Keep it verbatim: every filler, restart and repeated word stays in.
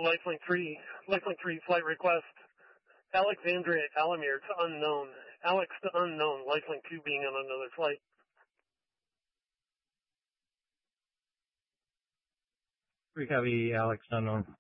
Lifelink three, Lifelink three flight request. Alexandria Alamir to unknown. Alex to unknown, Lifelink two being on another flight. three Heavy, Alex unknown.